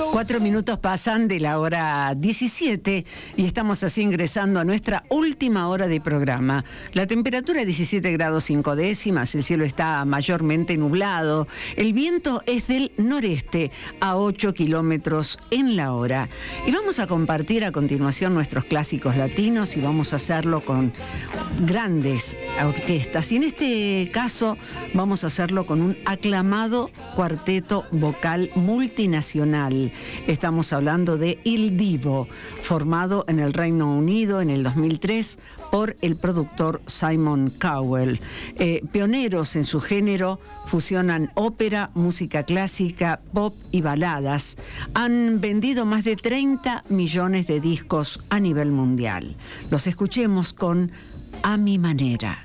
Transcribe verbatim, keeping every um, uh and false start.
Cuatro minutos pasan de la hora diecisiete y estamos así ingresando a nuestra última hora de programa. La temperatura es diecisiete grados cinco décimas, el cielo está mayormente nublado, el viento es del noreste a ocho kilómetros en la hora. Y vamos a compartir a continuación nuestros clásicos latinos y vamos a hacerlo con grandes orquestas. Y en este caso vamos a hacerlo con un aclamado cuarteto vocal multinacional. Estamos hablando de Il Divo, formado en el Reino Unido en el dos mil tres por el productor Simon Cowell. Eh, pioneros en su género, fusionan ópera, música clásica, pop y baladas. Han vendido más de treinta millones de discos a nivel mundial. Los escuchemos con A Mi Manera.